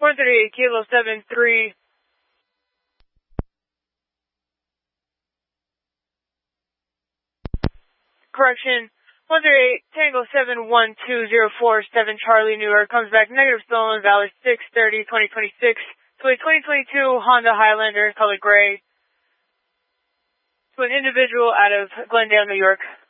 138 Kilo 73. Correction, 138 Tango 7120447 Charlie New York comes back negative stolen, valid 6/30/2026 to a 2022 Honda Highlander color gray to an individual out of Glendale, New York.